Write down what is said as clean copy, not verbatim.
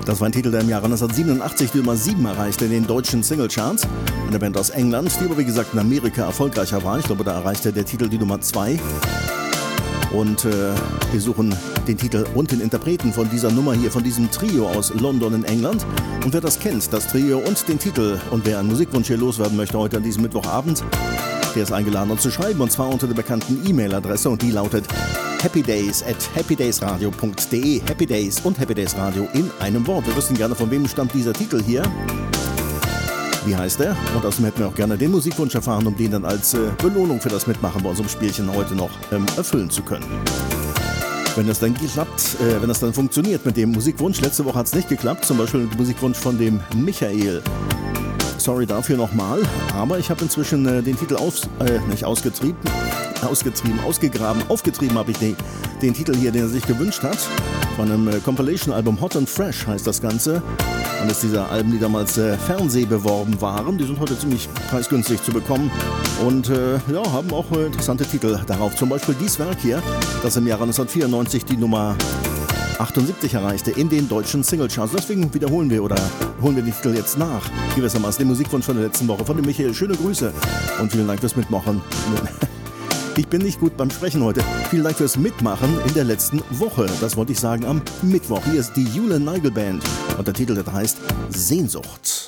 Das war ein Titel, der im Jahre 1987 die Nummer 7 erreichte in den deutschen Singlecharts. Eine Band aus England, die aber wie gesagt in Amerika erfolgreicher war. Ich glaube, da erreichte der Titel die Nummer 2. Und wir suchen den Titel und den Interpreten von dieser Nummer hier, von diesem Trio aus London in England. Und wer das kennt, das Trio und den Titel, und wer einen Musikwunsch hier loswerden möchte heute an diesem Mittwochabend, der ist eingeladen, uns zu schreiben, und zwar unter der bekannten E-Mail-Adresse, und die lautet happydays@happydaysradio.de. Happy Days und Happy Days Radio in einem Wort. Wir wüssten gerne, von wem stammt dieser Titel hier. Wie heißt er? Und außerdem hätten wir auch gerne den Musikwunsch erfahren, um den dann als Belohnung für das Mitmachen bei unserem Spielchen heute noch erfüllen zu können. Wenn das dann klappt, wenn das dann funktioniert mit dem Musikwunsch, letzte Woche hat es nicht geklappt, zum Beispiel mit dem Musikwunsch von dem Michael. Sorry dafür nochmal, aber ich habe inzwischen den Titel aufgetrieben habe ich den Titel hier, den er sich gewünscht hat. Von einem Compilation-Album Hot and Fresh heißt das Ganze. Und ist dieser Alben, die damals Fernsehbeworben waren. Die sind heute ziemlich preisgünstig zu bekommen. Und haben auch interessante Titel darauf. Zum Beispiel dieses Werk hier, das im Jahre 1994 die Nummer 78 erreichte in den deutschen Singlecharts. Deswegen holen wir den Titel jetzt nach. Gewissermaßen den Musikwunsch von der letzten Woche von dem Michael. Schöne Grüße und vielen Dank fürs Mitmachen. Ich bin nicht gut beim Sprechen heute. Vielen Dank fürs Mitmachen in der letzten Woche. Das wollte ich sagen am Mittwoch. Hier ist die Jule Nigel Band und der Titel, der heißt Sehnsucht.